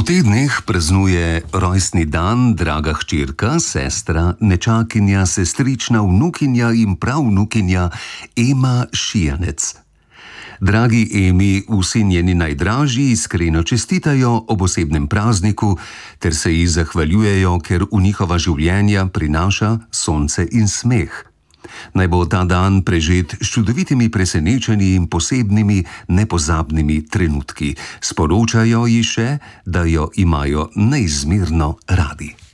teh dneh praznuje rojstni dan draga hčerka, sestra, nečakinja, sestrična, vnukinja in pravnukinja Ema Šijanec. Dragi Emi, vsi njeni najdražji iskreno čestitajo ob osebnem prazniku ter se ji zahvaljujejo, ker v njihova življenja prinaša sonce in smeh. Naj bo ta dan prežet s čudovitimi presenečenji in posebnimi, nepozabnimi trenutki. Sporočajo ji še, da jo imajo neizmerno radi.